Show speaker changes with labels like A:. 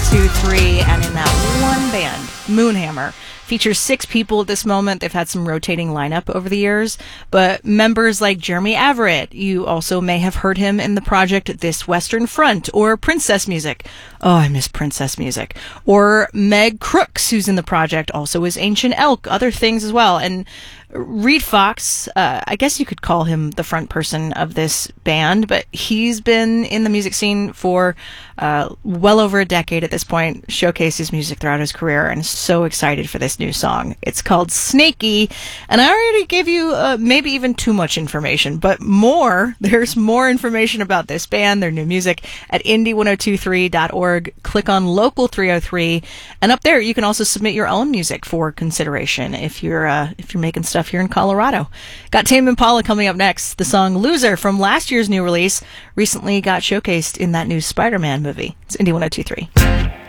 A: 1023, and in that one band, Moonhammer, features 6 people at this moment. They've had some rotating lineup over the years, but members like Jeremy Averitt, you also may have heard him in the project This Western Front, or Princess Music. Oh, I miss Princess Music. Or Meg Crooks, who's in the project, also is Ancient Elk, other things as well. And Reed Fox, I guess you could call him the front person of this band, but he's been in the music scene for well over a decade at this point, showcased his music throughout his career, and so excited for this new song. It's called Snaky, and I already gave you maybe even too much information, but there's more information about this band, their new music, at indie1023.org. Click on Local 303, and up there you can also submit your own music for consideration if you're making stuff here in Colorado. Got Tame Impala coming up next. The song Loser from last year's new release recently got showcased in that new Spider-Man movie. It's Indie 1023.